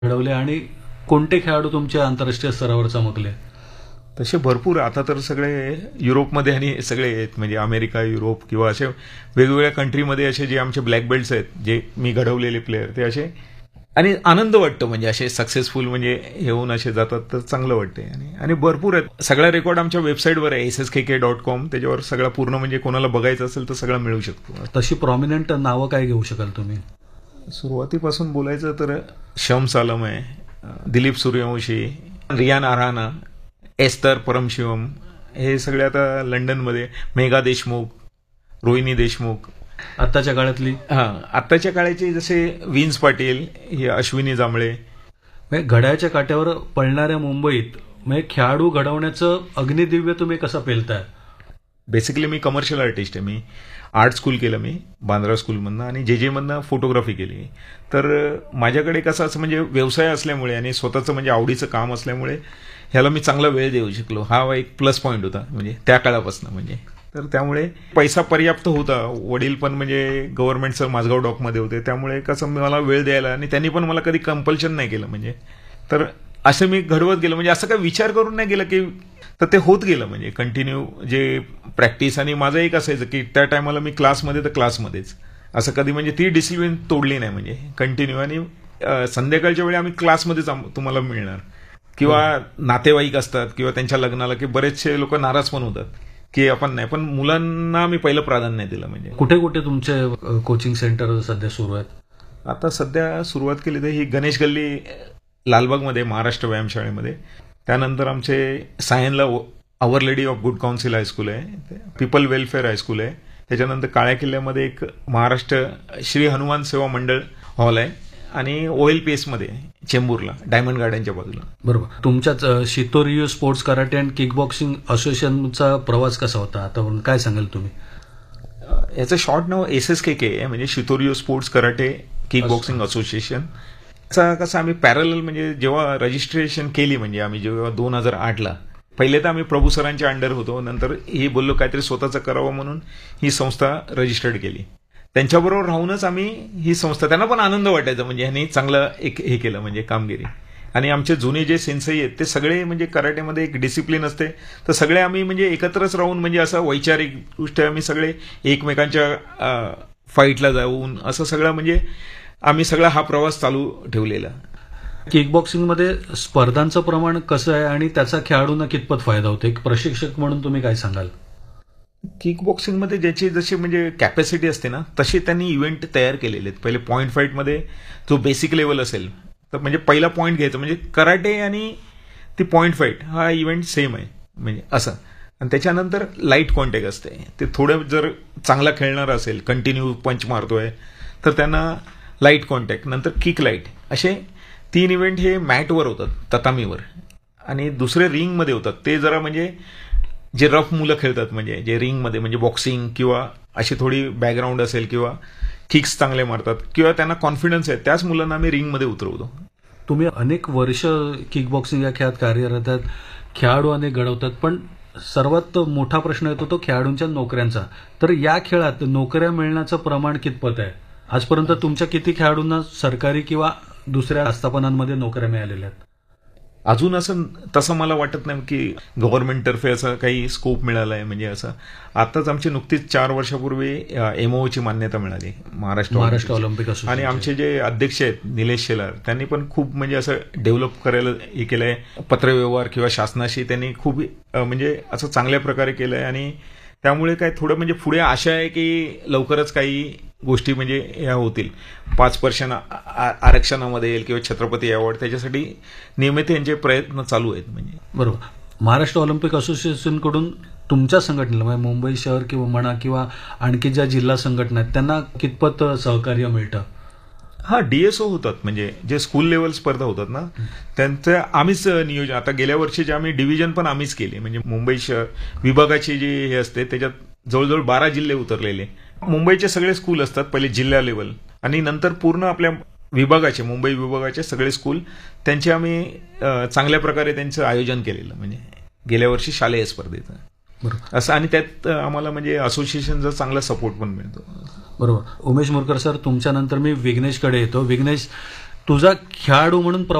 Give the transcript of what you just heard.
घडवले आणि कोणते खेळाडू तुमच्या आंतरराष्ट्रीय स्तरावर चमकले? तसे भरपूर. आता तर सगळे युरोपमध्ये आणि सगळे आहेत, म्हणजे अमेरिका, युरोप किंवा असे वेगवेगळ्या कंट्रीमध्ये असे जे आमचे ब्लॅक बेल्ट्स आहेत, जे मी घडवलेले प्लेयर, ते असे. आणि आनंद वाटतो, म्हणजे असे सक्सेसफुल म्हणजे येऊन असे जातात तर चांगलं वाटते. आणि भरपूर आहेत. सगळा रेकॉर्ड आमच्या वेबसाईटवर आहे, SSKK.com. त्याच्यावर सगळा पूर्ण, म्हणजे कोणाला बघायचं असेल तर सगळं मिळू शकतो. तशी प्रॉमिनंट नावं काय घेऊ शकाल तुम्ही? सुरुवातीपासून बोलायचं तर शम्स आलम आहे, दिलीप सूर्यवंशी, रियान आराना, एस्तर परमशिवम, हे सगळे आता लंडनमध्ये. मेघा देशमुख, रोहिणी देशमुख. आत्ताच्या काळातली? आत्ताच्या काळाचे जसे विन्स पाटील, हे अश्विनी जांभळे. घड्याळच्या काट्यावर पळणाऱ्या मुंबईत खेळाडू घडवण्याचं अग्निदिव्य तुम्ही कसं पेलताय? बेसिकली मी कमर्शियल आर्टिस्ट आहे. मी आर्ट स्कूल केलं, मी बांद्रा स्कूलमधनं, आणि JJ मधनं फोटोग्राफी केली. तर माझ्याकडे कसं असं म्हणजे व्यवसाय असल्यामुळे आणि स्वतःचं म्हणजे आवडीचं काम असल्यामुळे ह्याला मी चांगला वेळ देऊ शकलो. हा एक प्लस पॉईंट होता म्हणजे त्या काळापासून. म्हणजे तर त्यामुळे पैसा पर्याप्त होता. वडील पण म्हणजे गव्हर्नमेंटचं माझगाव डॉकमध्ये होते, त्यामुळे कसं मला वेळ द्यायला, आणि त्यांनी पण मला कधी कंपल्शन नाही केलं. म्हणजे तर असं मी घडवत गेलो, म्हणजे असं काही विचार करून नाही गेलं की, तर ते होत गेलं म्हणजे कंटिन्यू जे प्रॅक्टिस. आणि माझं एक असायचं की त्या टायमाला मी क्लासमध्ये तर क्लासमध्येच, असं कधी म्हणजे ती डिसिप्लिन तोडली नाही, म्हणजे कंटिन्यू. आणि संध्याकाळच्या वेळी आम्ही क्लासमध्येच तुम्हाला मिळणार. किंवा नातेवाईक असतात किंवा त्यांच्या लग्नाला, की बरेचसे लोक नाराज पण होतात की आपण नाही, पण मुलांना मी पहिलं प्राधान्य दिलं. म्हणजे कुठे कुठे तुमचे कोचिंग सेंटर सध्या सुरू आहेत? आता सध्या सुरुवात केली तर ही गणेश गल्ली लालबागमध्ये, महाराष्ट्र व्यायामशाळेमध्ये. त्यानंतर आमचे सायनला आवर lady of good council high school आहे, पीपल वेलफेअर हायस्कूल आहे. त्याच्यानंतर काळ्या किल्ल्यामध्ये एक महाराष्ट्र श्री हनुमान सेवा मंडळ हॉल आहे, आणि OLPS मध्ये चेंबूरला, डायमंड गार्डनच्या बाजूला. बरोबर. तुमच्याच शितोरियो sports karate and kick boxing असोसिएशनचा प्रवास कसा होता, आता काय सांगाल तुम्ही? याचं शॉर्ट नाव SSKK आहे, म्हणजे शितोरियो sports karate kick boxing association. याचा कसं आम्ही पॅरल, म्हणजे जेव्हा रजिस्ट्रेशन केली, म्हणजे आम्ही जेव्हा 2008ला, पहिले तर आम्ही प्रभू सरांच्या अंडर होतो, नंतर हे बोललो काहीतरी स्वतःचं करावं म्हणून ही संस्था रजिस्टर्ड केली. त्यांच्याबरोबर राहूनच आम्ही ही संस्था, त्यांना पण आनंद वाटायचा, म्हणजे ह्यांनी चांगलं एक हे केलं म्हणजे कामगिरी. आणि आमचे जुने जे सेन्सई आहेत ते सगळे, म्हणजे कराटेमध्ये एक डिसिप्लिन असते, तर सगळे आम्ही म्हणजे एकत्रच राहून, म्हणजे असं वैचारिक दृष्ट्या आम्ही सगळे एकमेकांच्या फाईटला जाऊन असं सगळं, म्हणजे आम्ही सगळा हा प्रवास चालू ठेवलेला. किक बॉक्सिंगमध्ये स्पर्धांचं प्रमाण कसं आहे आणि त्याचा खेळाडूंना कितपत फायदा होतो? एक प्रशिक्षक म्हणून तुम्ही काय सांगाल? किक बॉक्सिंगमध्ये ज्याची जशी म्हणजे कॅपॅसिटी असते ना, तशी त्यांनी इव्हेंट तयार केलेले आहेत. पहिले पॉईंट फाईटमध्ये जो बेसिक लेवल असेल तर म्हणजे पहिला पॉईंट घ्यायचा, म्हणजे कराटे आणि ती पॉईंट फाईट हा इव्हेंट सेम आहे म्हणजे असं. आणि त्याच्यानंतर लाईट कॉन्टॅक्ट असते, ते थोडं जर चांगला खेळणार असेल, कंटिन्यू पंच मारतोय, तर त्यांना लाईट कॉन्टॅक्ट, नंतर किक लाईट, असे 3 इव्हेंट हे मॅटवर होतात, ततामीवर. आणि दुसरे रिंगमध्ये होतात, ते जरा म्हणजे जे रफ मुलं खेळतात, म्हणजे जे रिंगमध्ये, म्हणजे बॉक्सिंग किंवा अशी थोडी बॅकग्राऊंड असेल किंवा किक्स चांगले मारतात किंवा त्यांना कॉन्फिडन्स आहे, त्याच मुलांना आम्ही रिंगमध्ये उतरवतो. तुम्ही अनेक वर्ष किक बॉक्सिंग या खेळात कार्यरत आहात, खेळाडू अनेक घडवतात, पण सर्वात मोठा प्रश्न येतो तो खेळाडूंच्या नोकऱ्यांचा. तर या खेळात नोकऱ्या मिळण्याचं प्रमाण कितपत आहे? आजपर्यंत तुमच्या किती खेळाडूंना सरकारी किंवा दुसऱ्या आस्थापनांमध्ये नोकऱ्या मिळालेल्या आहेत? अजून असं तसं मला वाटत नाही की गव्हर्नमेंटतर्फे असं काही स्कोप मिळाला आहे. म्हणजे असं आताच आमची नुकतीच 4 वर्षापूर्वी MOOची मान्यता मिळाली, महाराष्ट्र ऑलिम्पिक. आणि आमचे जे अध्यक्ष आहेत निलेश शेलार, त्यांनी पण खूप म्हणजे असं डेव्हलप करायला हे केलं आहे. पत्रव्यवहार किंवा शासनाशी त्यांनी खूप म्हणजे असं चांगल्या प्रकारे केलं आहे. आणि त्यामुळे काय थोडं म्हणजे पुढे आशा आहे की लवकरच काही गोष्टी म्हणजे ह्या होतील. 5% आरक्षणामध्ये येईल किंवा छत्रपती अवॉर्ड, त्याच्यासाठी नियमित यांचे प्रयत्न चालू आहेत. म्हणजे बरोबर. महाराष्ट्र ऑलिम्पिक असोसिएशनकडून तुमच्या संघटनेला, म्हणजे मुंबई शहर किंवा म्हणा किंवा आणखी ज्या जिल्हा संघटना आहेत, त्यांना कितपत सहकार्य मिळतं? DSO होतात, म्हणजे जे स्कूल लेवल स्पर्धा होतात ना, त्यांचं आम्हीच नियोजन. आता गेल्या वर्षीचे आम्ही डिव्हिजन पण आम्हीच केले, म्हणजे मुंबई शहर विभागाची जी हे असते त्याच्यात जवळजवळ 12 जिल्हे उतरलेले. मुंबईचे सगळे स्कूल असतात पहिले जिल्हा लेवल, आणि नंतर पूर्ण आपल्या विभागाचे, मुंबई विभागाचे सगळे स्कूल, त्यांचे आम्ही चांगल्या प्रकारे त्यांचं आयोजन केलेलं, म्हणजे गेल्या वर्षी शालेय स्पर्धेचं. बरोबर असं. आणि त्यात आम्हाला म्हणजे असोसिएशनचा चांगला सपोर्ट पण मिळतो. बरोबर. उमेश मोरकर सर, तुमच्यानंतर मी विघ्नेशकडे येतो. विघ्नेश, तुझा खेळाडू म्हणून